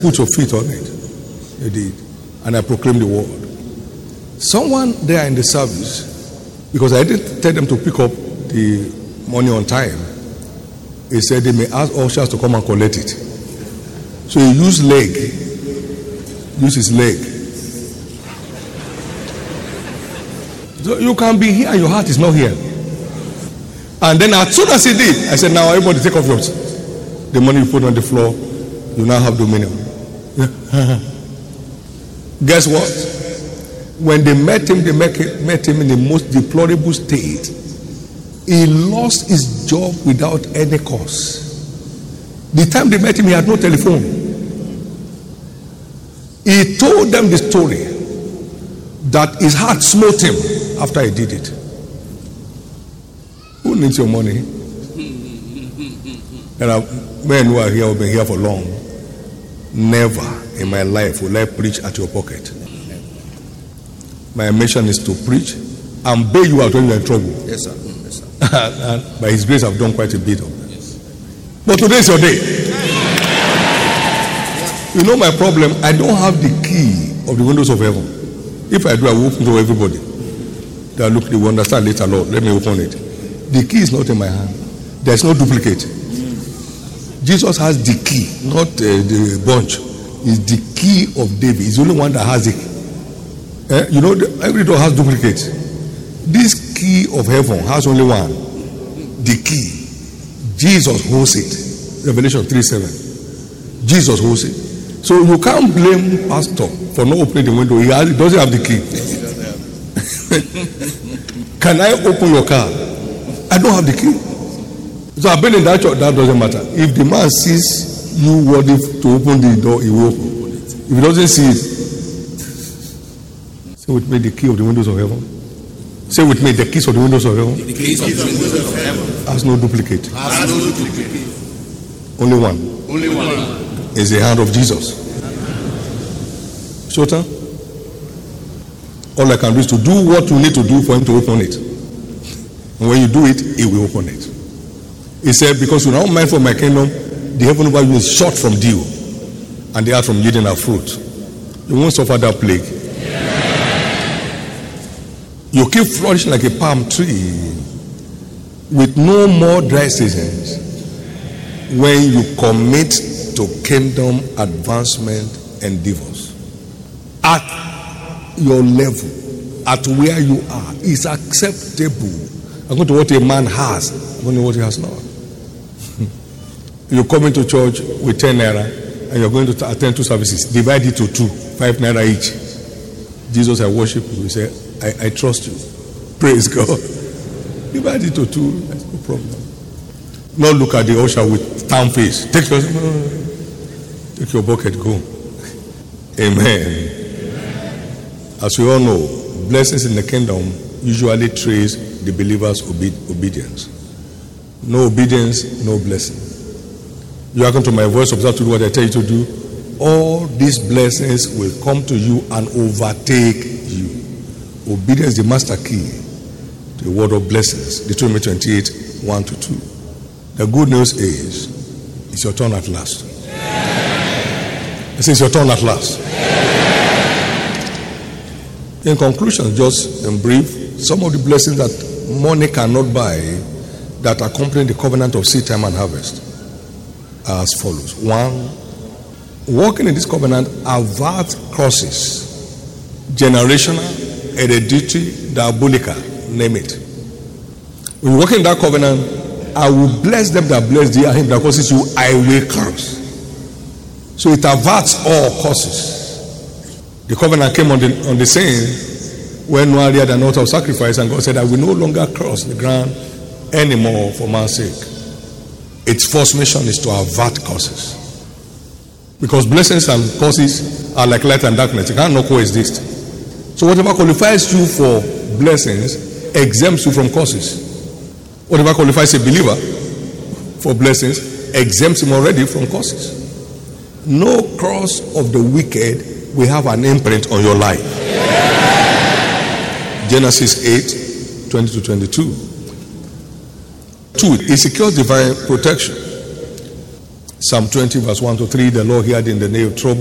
Put your feet on it. They did. And I proclaimed the word. Someone there in the service, because I didn't tell them to pick up the money on time, he said they may ask ushers to come and collect it. So he used his leg. So you can be here and your heart is not here. And then as soon as he did, I said, now everybody take off the money you put on the floor. You now have dominion. Guess what? When they met him in the most deplorable state. He lost his job without any cause. The time they met him, he had no telephone. He told them the story that his heart smote him after he did it. Who needs your money? There are men who are here, who have been here for long. Never in my life will I preach at your pocket. My mission is to preach and bail you out when you are in trouble. Yes, sir. And by His grace, I've done quite a bit of that. Yes. But today is your day. You know my problem? I don't have the key of the windows of heaven. If I do, I will open to everybody. They will understand later, Lord. Let me open it. The key is not in my hand. There is no duplicate. Jesus has the key, not the bunch. It's the key of David. He's the only one that has it. You know, every door has duplicates. This key of heaven has only one. The key. Jesus holds it. Revelation 3:7. Jesus holds it. So you can't blame pastor for not opening the window. He doesn't have the key. Can I open your car? I don't have the key. So I've been in that church. That doesn't matter. If the man sees you worthy to open the door, he will open it. If he doesn't see it, say with me the key of the windows of heaven. Say with me the keys of the windows of heaven. The keys of the windows of heaven. Has no duplicate. Has no duplicate. Only one. Only one. Is the hand of Jesus. Shorter. All I can do is to do what you need to do for him to open it. And when you do it, he will open it. He said, because you are not mindful of my kingdom, the heaven over you is short from dew, and the earth from yielding her fruit. You won't suffer that plague. You keep flourishing like a palm tree with no more dry seasons when you commit to kingdom advancement endeavors. At your level, at where you are, is acceptable. According to what a man has, according to what he has not. You come into church with 10 naira and you're going to attend 2 services. Divide it to 2, 5 naira each. Jesus, I worship you. He said, I trust you. Praise God. Divide it to 2. That's no problem. Not look at the usher with town face. Take your bucket, go. Amen. As we all know, blessings in the kingdom usually trace the believer's obedience. No obedience, no blessing. You hearken to my voice, observe to do what I tell you to do. All these blessings will come to you and overtake you. Obedience is the master key to the word of blessings. Deuteronomy 28, 1-2. The good news is, it's your turn at last. I say it's your turn at last. In conclusion, just in brief, some of the blessings that money cannot buy that accompany the covenant of seed time and harvest are as follows. 1, walking in this covenant averts crosses, generational, hereditary, diabolical, name it. When you walk in that covenant, I will bless them that bless thee, and him that curses you, I will curse. So it averts all curses. The covenant came on the scene when Noah reared an altar of sacrifice, and God said, I will no longer curse the ground anymore for man's sake. Its first mission is to avert curses. Because blessings and curses are like light and darkness. You cannot coexist. So whatever qualifies you for blessings exempts you from curses. Whatever qualifies a believer for blessings exempts him already from curses. No curse of the wicked will have an imprint on your life. Genesis 8, 20-22. 2, it secures divine protection. Psalm 20 verse 1 to 3, the Lord heard in the day of trouble.